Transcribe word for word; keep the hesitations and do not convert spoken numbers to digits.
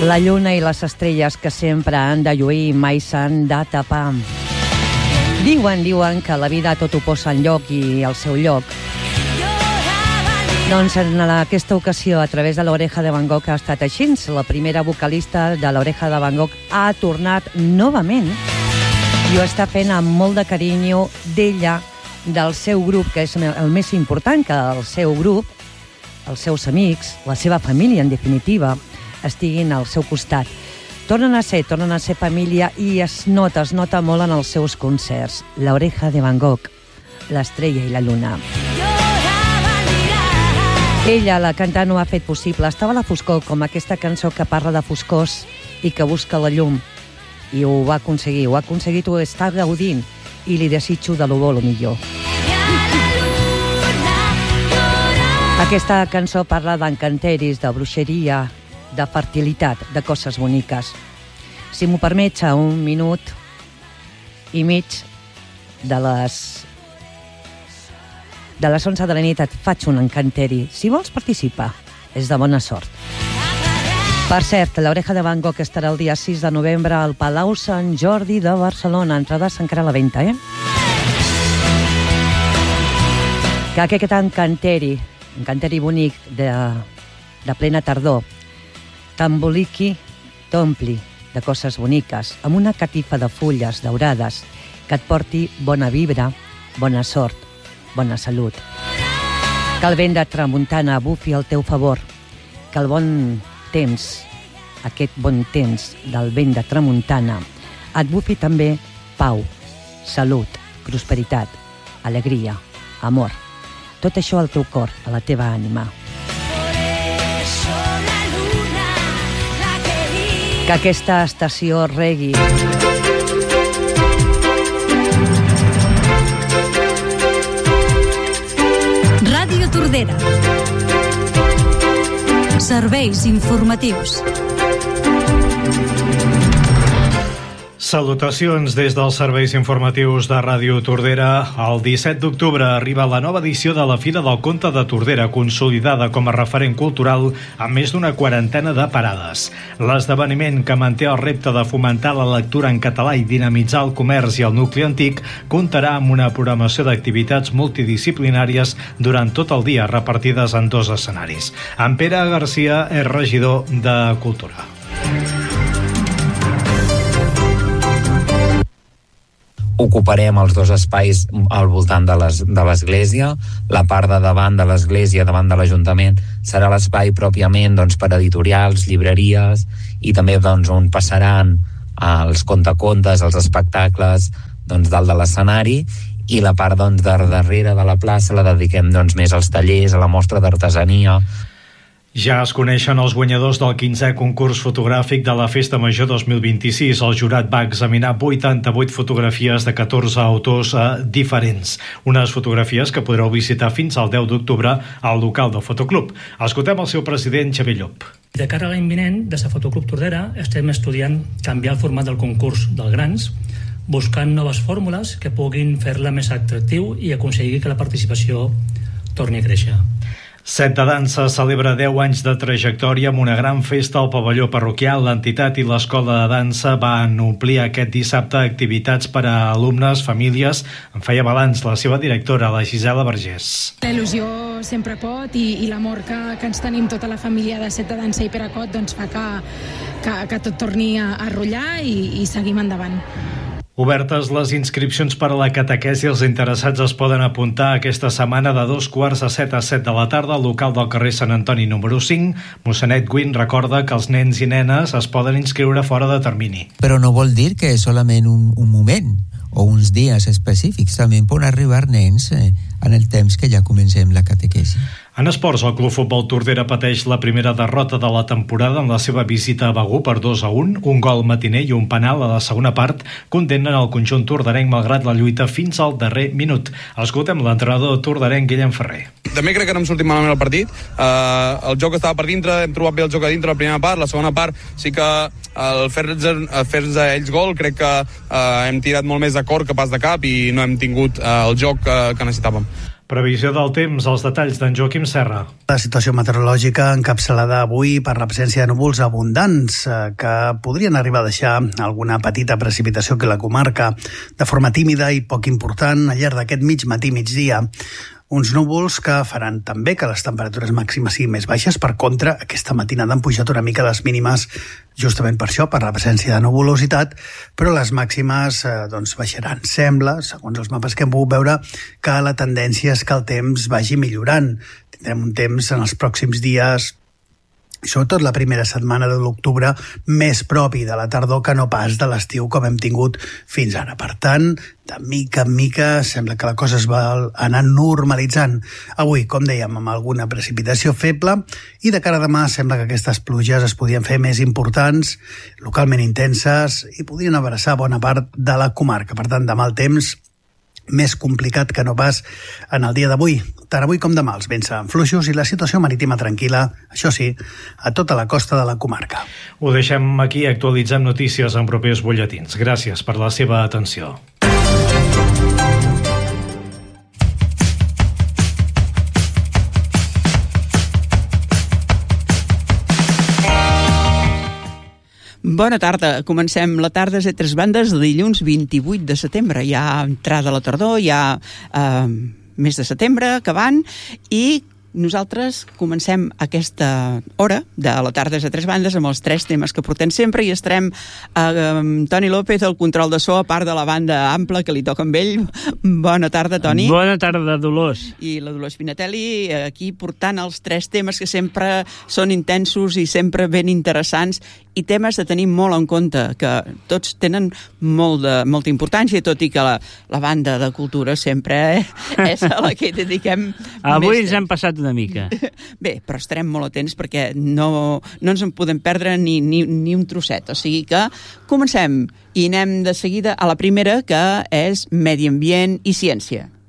La lluna i les estrelles que sempre han de lluir mai s'han de tapar. Diuen, diuen que la vida tot ho posa en lloc i al seu lloc. Doncs en aquesta ocasió, a través de l'Oreja de Van Gogh, ha estat així. La primera vocalista de l'Oreja de Van Gogh ha tornat novament i ho està fent amb molt de carinyo d'ella, del seu grup, que és el més important, que el seu grup, els seus amics, la seva família, en definitiva, estiguin al seu costat. Tornen a ser, tornen a ser família i es nota, es nota molt en els seus concerts. L'Oreja de Van Gogh, l'estrella i la lluna. Ella, la cantant, ho ha fet possible. Estava a la foscor, com aquesta cançó que parla de foscors i que busca la llum. I ho va aconseguir, ho ha aconseguit, ho està gaudint. I li desitjo de lo bo, lo millor. Aquesta cançó parla d'encanteris, de bruixeria, de fertilitat, de coses boniques. Si m'ho permets, a un minut i mig de les de les onze de la nit et faig un encanteri. Si vols participar, és de bona sort. Per cert, l'Oreja de Van Gogh estarà el dia sis de novembre al Palau Sant Jordi de Barcelona. Entrades encara a la venda, eh? Que aquest encanteri, encanteri bonic de, de plena tardor, t'emboliqui, t'ompli de coses boniques, amb una catifa de fulles daurades que et porti bona vibra, bona sort, bona salut. Que el vent de tramuntana bufi al teu favor, que el bon temps, aquest bon temps del vent de tramuntana, et bufi també pau, salut, prosperitat, alegria, amor. Tot això al teu cor, a la teva ànima. Que aquesta estació regui. Ràdio Tordera. Serveis informatius. Salutacions des dels serveis informatius de Ràdio Tordera. El disset d'octubre arriba la nova edició de la Fira del Conte de Tordera, consolidada com a referent cultural amb més d'una quarantena de parades. L'esdeveniment, que manté el repte de fomentar la lectura en català i dinamitzar el comerç i el nucli antic, comptarà amb una programació d'activitats multidisciplinàries durant tot el dia, repartides en dos escenaris. En Pere Garcia és regidor de Cultura. Ocuparem els dos espais al voltant de l'església. La part de davant de l'església, davant de l'Ajuntament, serà l'espai pròpiament doncs, per editorials, llibreries, i també doncs, on passaran els contacontes, els espectacles doncs, dalt de l'escenari, i la part doncs, de darrere de la plaça la dediquem doncs, més als tallers, a la mostra d'artesania. Ja es coneixen els guanyadors del quinzè concurs fotogràfic de la Festa Major dos mil vint-i-sis. El jurat va examinar vuitanta-vuit fotografies de catorze autors eh, diferents. Unes fotografies que podreu visitar fins al deu d'octubre al local del Fotoclub. Escoltem el seu president, Xavier Llop. De cara a l'any vinent, des de Fotoclub Tordera, estem estudiant canviar el format del concurs dels grans, buscant noves fórmules que puguin fer-la més atractiu i aconseguir que la participació torni a créixer. Set de Dansa celebra deu anys de trajectòria amb una gran festa al pavelló parroquial. L'entitat i l'escola de dansa van omplir aquest dissabte activitats per a alumnes, famílies. En feia balanç la seva directora, la Gisela Vergés. La il·lusió sempre pot i, i l'amor que, que ens tenim tota la família de Set de Dansa i Peracot doncs fa que, que, que tot torni a, a rotllar i, i seguim endavant. Obertes les inscripcions per a la catequesi. Els interessats es poden apuntar aquesta setmana de dos quarts a set a set de la tarda al local del carrer Sant Antoni número cinc. Mossènet Guin recorda que els nens i nenes es poden inscriure fora de termini. Però no vol dir que és solament un, un moment o uns dies específics. També poden arribar nens eh, en el temps que ja comencem la catequesi. En esports, el Club Futbol Tordera pateix la primera derrota de la temporada en la seva visita a Begur per dos a un. Un gol matiner i un penal a la segona part condemnen el conjunt tordarenc malgrat la lluita fins al darrer minut. Escoltem l'entrenador tordarenc Guillem Ferrer. També crec que no hem sortit malament el partit. Uh, el joc estava per dintre, hem trobat bé el joc a dintre la primera part. La segona part sí que el fer-nos fer ells gol crec que uh, hem tirat molt més de cor que pas de cap i no hem tingut uh, el joc uh, que necessitàvem. Previsió del temps, els detalls d'en Joaquim Serra. La situació meteorològica encapçalada avui per la presència de núvols abundants que podrien arribar a deixar alguna petita precipitació que la comarca de forma tímida i poc important al llarg d'aquest mig matí migdia. Uns núvols que faran també que les temperatures màximes siguin més baixes. Per contra, aquesta matinada han pujat una mica les mínimes justament per això, per la presència de nuvolositat, però les màximes eh, doncs baixaran. Sembla, segons els mapes que hem pogut veure, que la tendència és que el temps vagi millorant. Tindrem un temps en els pròxims dies, sobretot la primera setmana de l'octubre, més propi de la tardor que no pas de l'estiu com hem tingut fins ara. Per tant, de mica en mica sembla que la cosa es va anar normalitzant. Avui, com dèiem, amb alguna precipitació feble, i de cara a demà sembla que aquestes pluges es podien fer més importants, localment intenses, i podrien abraçar bona part de la comarca. Per tant, demà el temps més complicat que no pas en el dia d'avui. Tant avui com demà els vents seran fluixos i la situació marítima tranquil·la, això sí, a tota la costa de la comarca. Ho deixem aquí, actualitzem notícies en propers butlletins. Gràcies per la seva atenció. Bona tarda. Comencem la tarda a Tres Bandes de dilluns vint-i-vuit de setembre. Hi ha entrada a la tardor, hi ha eh, mes de setembre acabant i nosaltres comencem aquesta hora de la tarda a Tres Bandes amb els tres temes que portem sempre i estarem amb Toni López, el control de so, a part de la banda ampla que li toca amb ell. Bona tarda, Toni. Bona tarda, Dolors. I la Dolors Pinatelli aquí portant els tres temes que sempre són intensos i sempre ben interessants i temes a tenir molt en compte, que tots tenen molt de, molta importància, tot i que la, la banda de cultura sempre eh, és a la que dediquem Avui més ens hem passat una mica. Bé, però estarem molt atents perquè no, no ens en podem perdre ni, ni, ni un trosset. O sigui que comencem i anem de seguida a la primera, que és Medi Ambient i Ciència.